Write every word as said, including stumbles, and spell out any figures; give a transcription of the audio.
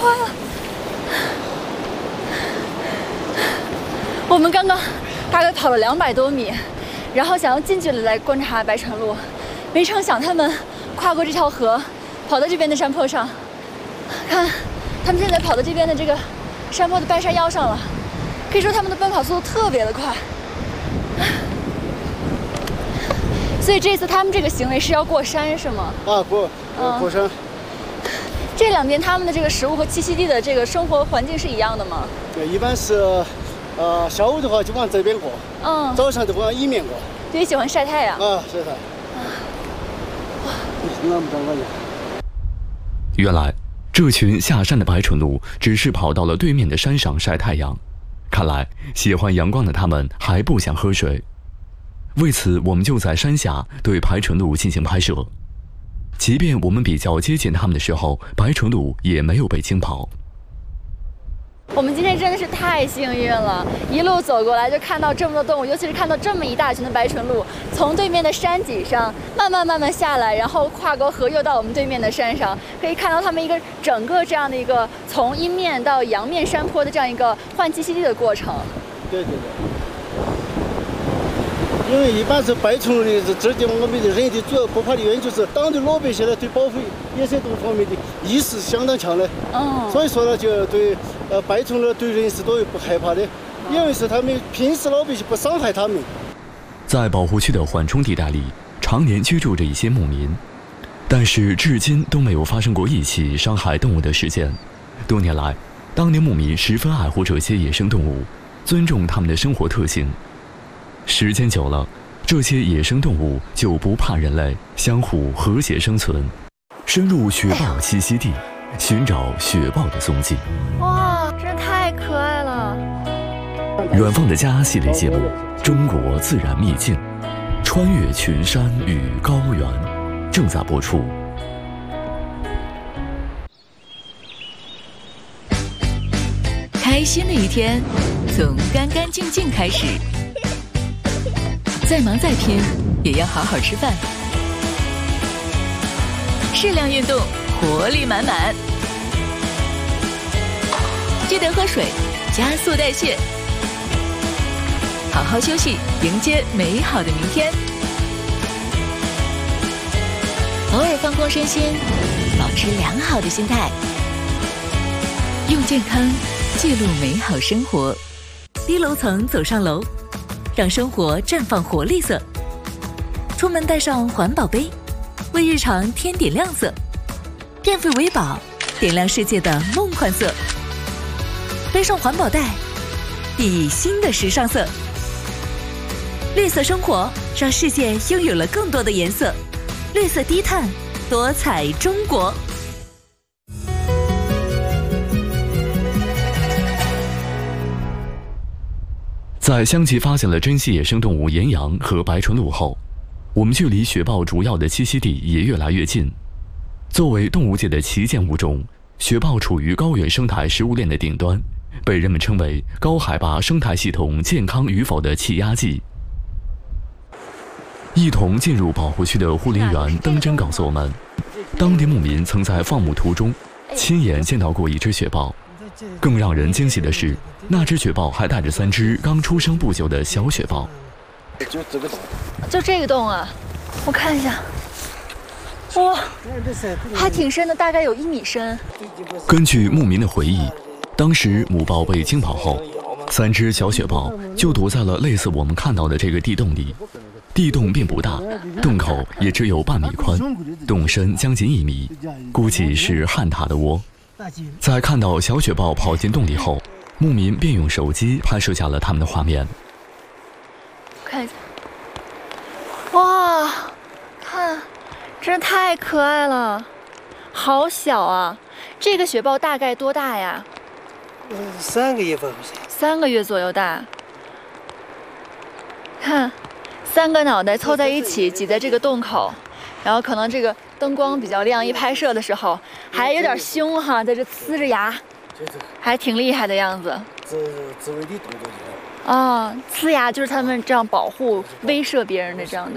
快了！我们刚刚大概跑了两百多米，然后想要近距离来观察白川路，没成想他们跨过这条河，跑到这边的山坡上。看，他们现在跑到这边的这个山坡的半山腰上了，可以说他们的奔跑速度特别的快。所以这次他们这个行为是要过山，是吗？ 啊，过呃过山。嗯这两边他们的这个食物和栖息地的这个生活环境是一样的吗？ 对，一般是，呃，下午的话就往这边过，嗯，早上就往一面过。 对，喜欢晒太阳。 啊，晒太阳。哇，那么长了。 原来，这群下山的白唇鹿只是跑到了对面的山上晒太阳。看来，喜欢阳光的他们还不想喝水。为此，我们就在山下对白唇鹿进行拍摄。 即便我们比较接近他们的时候，白唇鹿也没有被惊跑。 我们今天真的是太幸运了，一路走过来就看到这么多动物，尤其是看到这么一大群的白唇鹿，从对面的山脊上慢慢慢慢下来，然后跨过河又到我们对面的山上，可以看到它们一个整个这样的一个从阴面到阳面山坡的这样一个换栖息地的过程。 对对对。 因为一般是白唇鹿的，这点我们的人的主要不怕的原因就是党对老百姓呢对保护野生动物方面的意识相当强的，嗯，所以说呢就对呃白唇鹿对人是都不害怕的，因为是他们平时老百姓不伤害他们。 在保护区的缓冲地带里，常年居住着一些牧民，但是至今都没有发生过一起伤害动物的事件。多年来，当地牧民十分爱护这些野生动物，尊重它们的生活特性。 时间久了，这些野生动物就不怕人类，相互和谐生存。深入雪豹栖息地，寻找雪豹的踪迹。 哇，真太可爱了！ 远方的家系列节目《中国自然秘境》，穿越群山与高原，正在播出。 开心的一天，从干干净净开始。 再忙再拼，也要好好吃饭。适量运动，活力满满。记得喝水，加速代谢。好好休息，迎接美好的明天。偶尔放空身心，保持良好的心态。用健康记录美好生活。低楼层走上楼。 让生活绽放活力色，出门带上环保杯，为日常添点亮色。电费为宝，点亮世界的梦幻色。背上环保袋，熠熠新的时尚色。绿色生活，让世界拥有了更多的颜色。绿色低碳，多彩中国。 在相继发现了珍稀野生动物岩羊和白唇鹿后，我们距离雪豹主要的栖息地也越来越近。作为动物界的旗舰物种，雪豹处于高原生态食物链的顶端，被人们称为高海拔生态系统健康与否的气压计。一同进入保护区的护林员登真告诉我们，当地牧民曾在放牧途中亲眼见到过一只雪豹。 更让人惊喜的是，那只雪豹还带着三只刚出生不久的小雪豹。 就这个洞， 就这个洞啊，我看一下，哇，还挺深的，大概有一米深。 根据牧民的回忆，当时母豹被惊跑后，三只小雪豹就躲在了类似我们看到的这个地洞里。地洞并不大，洞口也只有半米宽，洞深将近一米，估计是旱獭的窝。 在看到小雪豹跑进洞里后，牧民便用手机拍摄下了他们的画面。 看一下，哇，看，真太可爱了，好小啊！这个雪豹大概多大呀？ 嗯，三个月吧， 三个月左右大。看，三个脑袋凑在一起，挤在这个洞口，然后可能这个。 灯光比较亮，一拍摄的时候还有点凶哈，在这呲着牙，还挺厉害的样子。 自自卫的动作。 啊，呲牙就是他们这样保护、威慑别人的这样的。